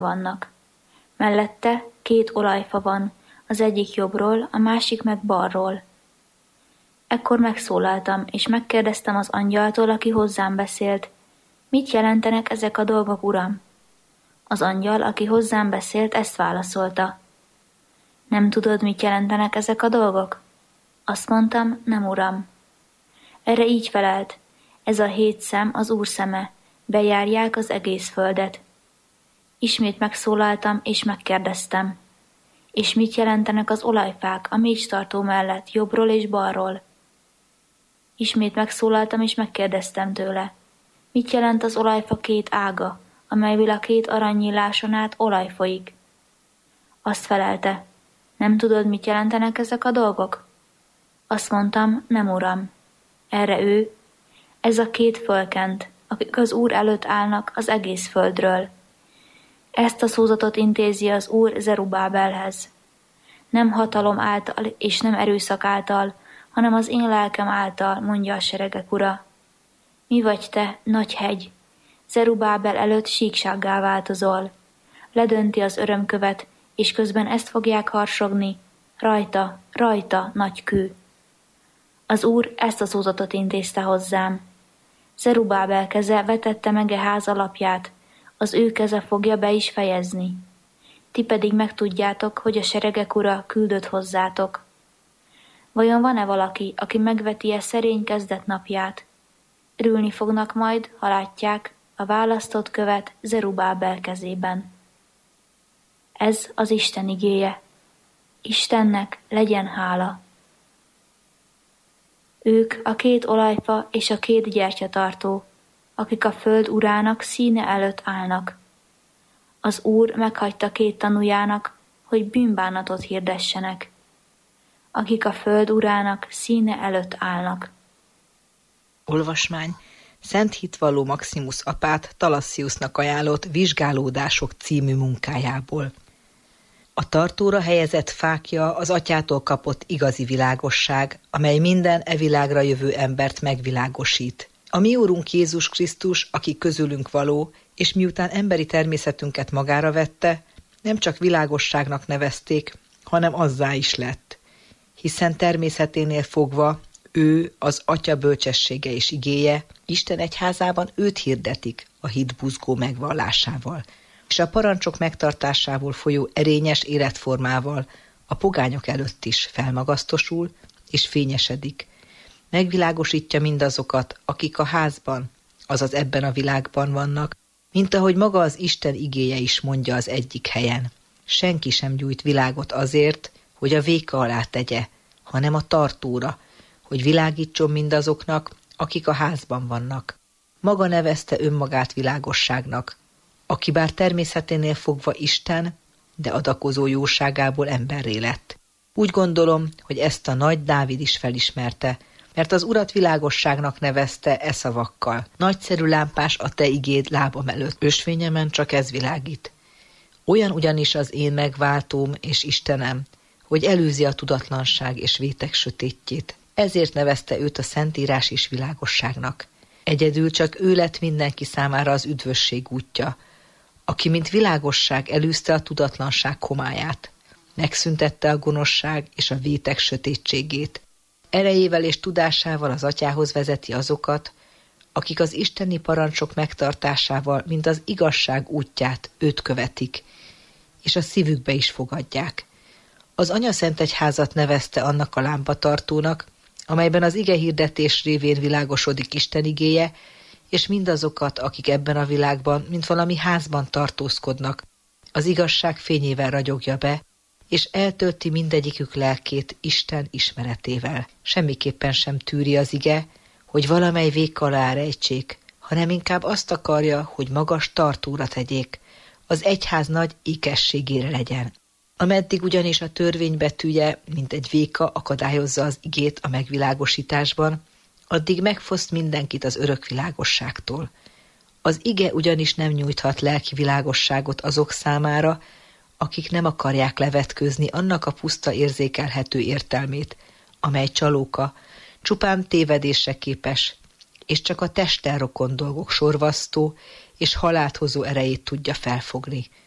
vannak. Mellette 2 olajfa van, az egyik jobbról, a másik meg balról. Ekkor megszólaltam, és megkérdeztem az angyaltól, aki hozzám beszélt, mit jelentenek ezek a dolgok, uram? Az angyal, aki hozzám beszélt, ezt válaszolta. Nem tudod, mit jelentenek ezek a dolgok? Azt mondtam, nem, uram. Erre így felelt, ez a 7 szem az Úr szeme, bejárják az egész földet. Ismét megszólaltam, és megkérdeztem. És mit jelentenek az olajfák a mécstartó mellett, jobbról és balról? Ismét megszólaltam, és megkérdeztem tőle. Mit jelent az olajfa 2 ága, amelyből a 2 aranynyíláson át olaj folyik? Azt felelte. Nem tudod, mit jelentenek ezek a dolgok? Azt mondtam, nem, uram. Erre ő, ez a 2 fölkent, akik az Úr előtt állnak az egész földről. Ezt a szózatot intézi az Úr Zerubábelhez. Nem hatalom által és nem erőszak által, hanem az én lelkem által, mondja a seregek Ura. Mi vagy te, nagy hegy? Zerubábel előtt síksággá változol. Ledönti az örömkövet, és közben ezt fogják harsogni. Rajta, rajta, nagy kő. Az Úr ezt a szózatot intézte hozzám. Zerubábel keze vetette meg ház alapját, az ő keze fogja be is fejezni. Ti pedig megtudjátok, hogy a seregek Ura küldött hozzátok. Vajon van-e valaki, aki megveti szerény kezdetnapját? Örülni fognak majd, ha látják a választott követ Zerubábel kezében. Ez az Isten igéje. Istennek legyen hála. Ők a 2 olajfa és a 2 gyertyatartó, akik a föld urának színe előtt állnak. Az Úr meghagyta 2 tanújának, hogy bűnbánatot hirdessenek, akik a föld urának színe előtt állnak. Olvasmány. Szent hitvalló Maximus apát Thalassiusnak ajánlott Vizsgálódások című munkájából. A tartóra helyezett fákja az atyától kapott igazi világosság, amely minden világra jövő embert megvilágosít. A mi Úrunk Jézus Krisztus, aki közülünk való, és miután emberi természetünket magára vette, nem csak világosságnak nevezték, hanem azzá is lett. Hiszen természeténél fogva ő az Atya bölcsessége és igéje, Isten egyházában őt hirdetik a hit buzgó megvallásával, és a parancsok megtartásából folyó erényes életformával a pogányok előtt is felmagasztosul és fényesedik. Megvilágosítja mindazokat, akik a házban, azaz ebben a világban vannak, mint ahogy maga az Isten igéje is mondja az egyik helyen. Senki sem gyújt világot azért, hogy a véka alá tegye, hanem a tartóra, hogy világítson mindazoknak, akik a házban vannak. Maga nevezte önmagát világosságnak, aki bár természeténél fogva Isten, de adakozó jóságából emberré lett. Úgy gondolom, hogy ezt a nagy Dávid is felismerte, mert az Urat világosságnak nevezte szavakkal. Nagyszerű lámpás a te igéd lábam előtt, ösvényemen csak ez világít. Olyan ugyanis az én megváltóm és Istenem, hogy előzi a tudatlanság és vétek sötétjét. Ezért nevezte őt a Szentírás is világosságnak. Egyedül csak ő lett mindenki számára az üdvösség útja, aki mint világosság elűzte a tudatlanság homályát. Megszüntette a gonoszság és a vétek sötétségét. Erejével és tudásával az Atyához vezeti azokat, akik az isteni parancsok megtartásával, mint az igazság útját őt követik, és a szívükbe is fogadják. Az Anyaszentegyházat nevezte annak a lámpatartónak, amelyben az ige hirdetés révén világosodik Isten igéje, és mindazokat, akik ebben a világban, mint valami házban tartózkodnak, az igazság fényével ragyogja be, és eltölti mindegyikük lelkét Isten ismeretével. Semmiképpen sem tűri az ige, hogy valamely vék alá rejtsék, hanem inkább azt akarja, hogy magas tartóra tegyék, az egyház nagy ékességére legyen. Ameddig ugyanis a törvény betűje, mint egy véka akadályozza az igét a megvilágosításban, addig megfoszt mindenkit az örök világosságtól. Az ige ugyanis nem nyújthat lelki világosságot azok számára, akik nem akarják levetkőzni annak a puszta érzékelhető értelmét, amely csalóka, csupán tévedésre képes, és csak a testtel rokon dolgok sorvasztó és halált hozó erejét tudja felfogni.